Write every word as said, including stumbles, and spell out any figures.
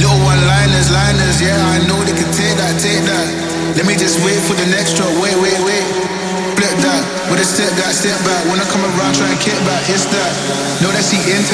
Little one-liners, liners, yeah, I know they can take that, take that. Let me just wait for the next drop, wait, wait, wait. Flip that, with a step back, step back. When I come around, try and kick back, it's that. Know that she into